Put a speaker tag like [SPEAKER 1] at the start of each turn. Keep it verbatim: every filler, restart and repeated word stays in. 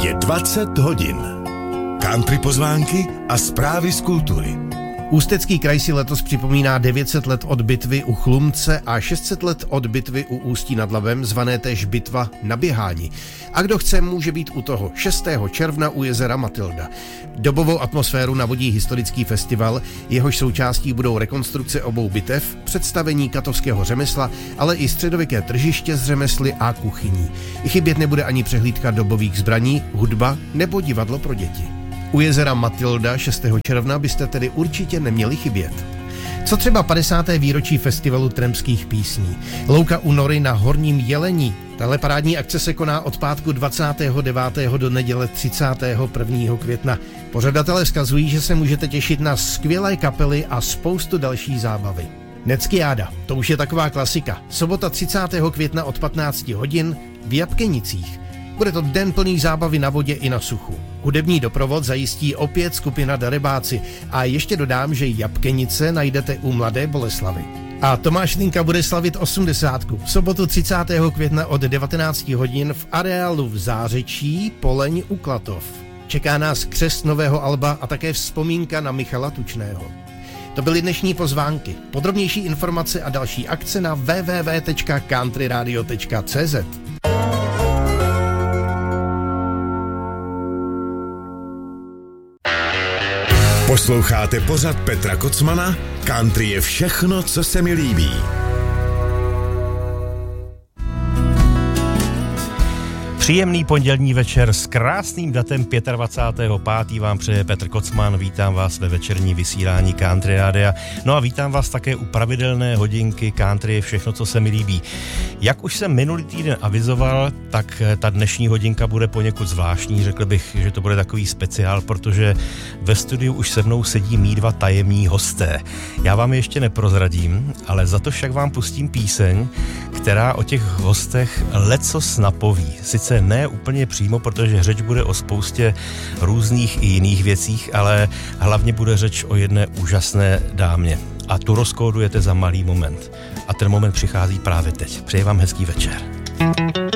[SPEAKER 1] Je dvacet hodin. Country pozvánky a zprávy z kultury.
[SPEAKER 2] Ústecký kraj si letos připomíná devět set let od bitvy u Chlumce a šest set let od bitvy u Ústí nad Labem, zvané též bitva na Běháni. A kdo chce, může být u toho šestého června u jezera Matylda. Dobovou atmosféru navodí historický festival, jehož součástí budou rekonstrukce obou bitev, představení katovského řemesla, ale i středověké tržiště s řemesly a kuchyní. Chybět nebude ani přehlídka dobových zbraní, hudba nebo divadlo pro děti. U jezera Matylda šestého června byste tedy určitě neměli chybět. Co třeba padesáté výročí festivalu Tremských písní. Louka u Nory na Horním Jelení. Tahle parádní akce se koná od pátku dvacátého devátého do neděle třicátého prvního května. Pořadatelé vzkazují, že se můžete těšit na skvělé kapely a spoustu další zábavy. Neckiáda, to už je taková klasika. Sobota třicátého května od patnácti hodin v Jabkenicích. Bude to den plný zábavy na vodě i na suchu. Hudební doprovod zajistí opět skupina Darebáci a ještě dodám, že Jabkenice najdete u Mladé Boleslavy. A Tomáš Linka bude slavit osmdesátku. V sobotu třicátého května od devatenácti hodin v areálu v Zářečí Poleň u Klatov. Čeká nás křest nového alba a také vzpomínka na Michala Tučného. To byly dnešní pozvánky. Podrobnější informace a další akce na w w w tečka country radio tečka c z.
[SPEAKER 1] Posloucháte pořad Petra Kocmana? Country je všechno, co se mi líbí.
[SPEAKER 3] Příjemný pondělní večer s krásným datem dvacátého pátého pátého vám přeje Petr Kocman. Vítám vás ve večerní vysílání Country Rádia. No a vítám vás také u pravidelné hodinky Country je všechno, co se mi líbí. Jak už jsem minulý týden avizoval, tak ta dnešní hodinka bude poněkud zvláštní. Řekl bych, že to bude takový speciál, protože ve studiu už se mnou sedí mý dva tajemní hosté. Já vám je ještě neprozradím, ale za to však vám pustím píseň, která o těch hostech lecos napoví. Sice ne úplně přímo, protože řeč bude o spoustě různých i jiných věcích, ale hlavně bude řeč o jedné úžasné dámě. A tu rozkódujete za malý moment. A ten moment přichází právě teď. Přeji vám hezký večer.